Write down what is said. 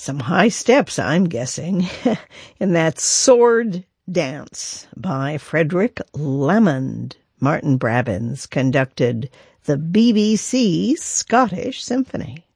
Some high steps, I'm guessing, in that Sword Dance by Frederick Lemond. Martin Brabbins conducted the BBC Scottish Symphony.